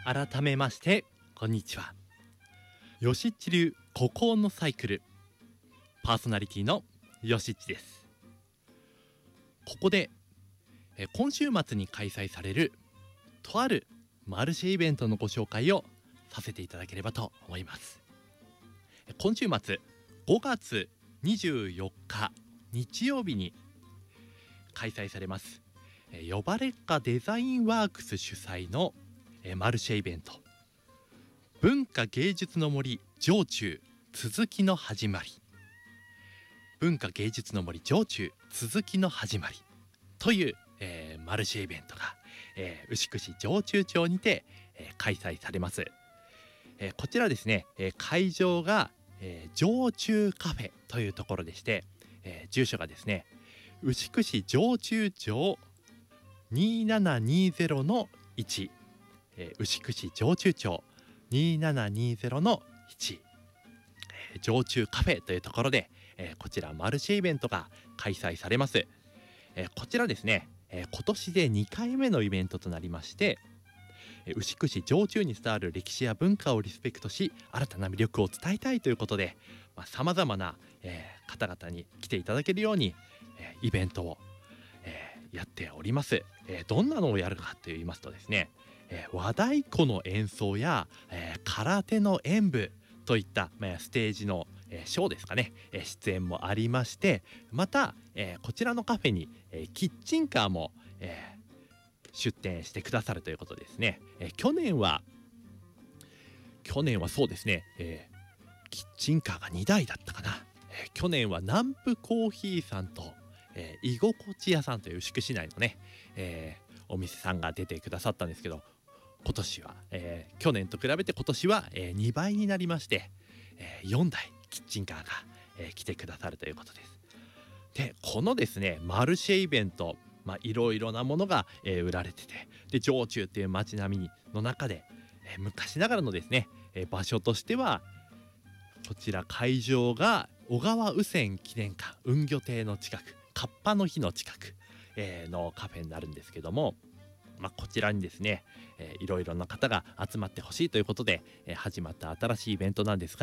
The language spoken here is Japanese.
改めましてこんにちは。よしっち流孤高のサイクルパーソナリティのよしっちです。ここで今週末に開催されるとあるマルシェイベントのご紹介をさせていただければと思います。今週末5月24日日曜日に開催されます呼ばれっかデザインワークス主催のマルシェイベント、文化芸術の森常駐続きの始まり、文化芸術の森常駐続きの始まりという、マルシェイベントが、牛久市常駐町にて、開催されます。こちらですね、会場が、常駐カフェというところでして、住所がですね牛久市常駐町2720の1、牛久市常駐町2720の1、常駐カフェというところで、こちらマルシェイベントが開催されます。こちらですね、今年で2回目のイベントとなりまして、牛久市常駐に伝わる歴史や文化をリスペクトし新たな魅力を伝えたいということでさまざまな、方々に来ていただけるように、イベントを、やっております。どんなのをやるかといいますとですね、和太鼓の演奏や、空手の演舞といった、ステージの、ショーですかね、出演もありまして、また、こちらのカフェに、キッチンカーも、出店してくださるということですね。去年はそうですね、キッチンカーが2台だったかな。去年は南部コーヒーさんと、居心地屋さんという牛久市内のね、お店さんが出てくださったんですけど、今年は、去年と比べて今年は、2倍になりまして、4台キッチンカーが、来てくださるということです。でこのですねマルシェイベント、いろいろなものが、売られてて、で常駐っていう街並みの中で、昔ながらのですね、場所としてはこちら会場が小川雨泉記念館運魚亭の近く、カッパの日の近く、のカフェになるんですけども、こちらにですね、いろいろな方が集まってほしいということで、始まった新しいイベントなんですが、